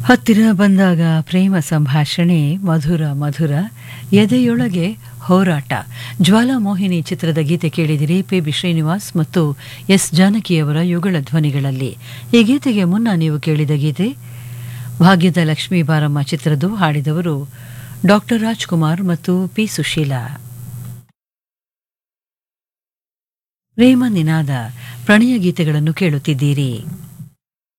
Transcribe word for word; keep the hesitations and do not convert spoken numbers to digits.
ಹತ್ತಿರ ಬಂದಾಗ ಪ್ರೇಮ ಸಂಭಾಷಣೆ ಮಧುರ ಮಧುರ ಎದೆಯೊಳಗೆ ಹೋರಾಟ. ಜ್ವಾಲಾಮೋಹಿನಿ ಚಿತ್ರದ ಗೀತೆ ಕೇಳಿದಿರಿ. ಪಿ ಬಿ ಶ್ರೀನಿವಾಸ್ ಮತ್ತು ಎಸ್ ಜಾನಕಿಯವರ ಯುಗಳ ಧ್ವನಿಗಳಲ್ಲಿ. ಈ ಗೀತೆಗೆ ಮುನ್ನ ನೀವು ಕೇಳಿದ ಗೀತೆ ಭಾಗ್ಯದ ಲಕ್ಷ್ಮೀ ಬಾರಮ್ಮ ಚಿತ್ರದ್ದು. ಹಾಡಿದವರು ಡಾಕ್ಟರ್ ರಾಜ್ಕುಮಾರ್ ಮತ್ತು ಪಿ ಸುಶೀಲಾ. ಪ್ರೇಮ ನಿನಾದ ಪ್ರಣಯ ಗೀತೆಗಳನ್ನು ಕೇಳುತ್ತಿದ್ದೀರಿ.